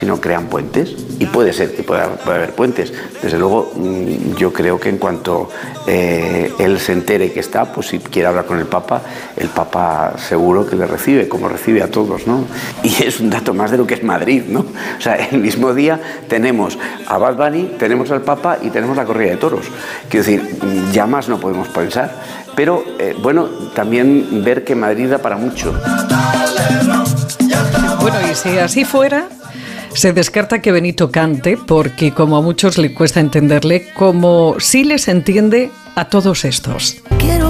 sino crean puentes, y puede ser que pueda haber puentes. Desde luego, yo creo que en cuanto él se entere que está, pues si quiere hablar con el Papa seguro que le recibe, como recibe a todos, ¿no? Y es un dato más de lo que es Madrid, ¿no? O sea, el mismo día tenemos a Bad Bunny, tenemos al Papa y tenemos la corrida de toros. Quiero decir, ya más no podemos pensar. Pero, bueno, también ver que Madrid da para mucho. Bueno, y si así fuera, se descarta que Benito cante, porque como a muchos le cuesta entenderle, como sí les entiende a todos estos. Quiero